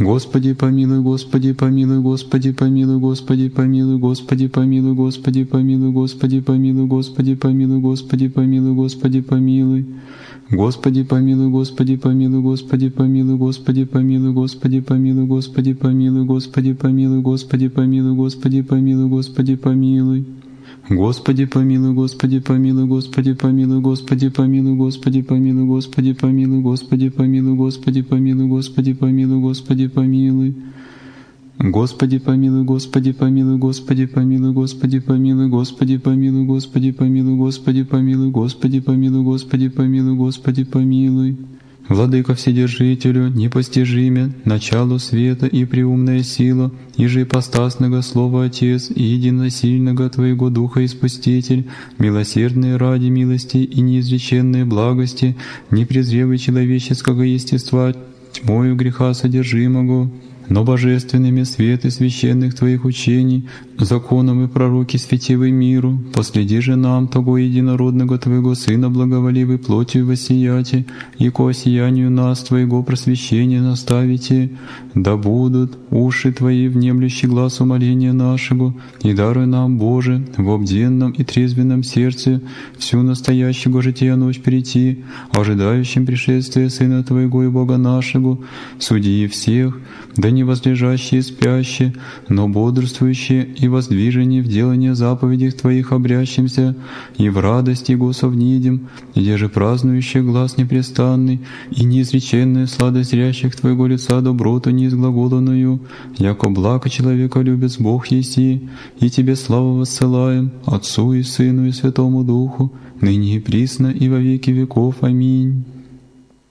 Господи помилуй, Господи помилуй, Господи помилуй, Господи помилуй, Господи помилуй, Господи помилуй, Господи помилуй, Господи помилуй, Господи помилуй, Господи помилуй. Господи помилуй, Господи помилуй, Господи помилуй, Господи помилуй, Господи помилуй, Господи помилуй, Господи помилуй, Господи помилуй, Господи помилуй, Господи помилуй. Господи помилуй, Господи помилуй, Господи помилуй, Господи помилуй, Господи помилуй, Господи помилуй, Господи помилуй, Господи помилуй, Господи помилуй, Господи помилуй. Господи помилуй, Господи помилуй, Господи помилуй, Господи помилуй, Господи помилуй, Господи помилуй, Господи помилуй, Господи помилуй, Господи помилуй, Господи помилуй. Владыка Вседержителю, непостижиме, началу света и преумная сила, и же ипостасного Слова Отец, и единосильного Твоего Духа Испуститель, милосердные ради милости и неизреченные благости, не презревый человеческого естества, тьмою греха содержимого, но божественными свет и священных Твоих учений, законом и пророки светивый миру, последи же нам того единородного Твоего Сына благоволивой плотью воссияти, и ко осиянию нас Твоего просвещения наставите, да будут уши Твои внемлющий глаз умоления нашего, и даруй нам, Боже, в обденном и трезвенном сердце всю настоящего жития ночь перейти, ожидающим пришествия Сына Твоего и Бога нашего, судьи всех, да не возлежащие и спящие, но бодрствующие и воздвижение в делание заповедей Твоих обрящимся, и в радости Его совнидим, где же празднующий глаз непрестанный, и неизреченная сладость зрящих Твоего лица доброту неизглаголанную, яко благо человека любит Бог еси, и Тебе славу воссылаем, Отцу и Сыну и Святому Духу, ныне и присно и во веки веков. Аминь.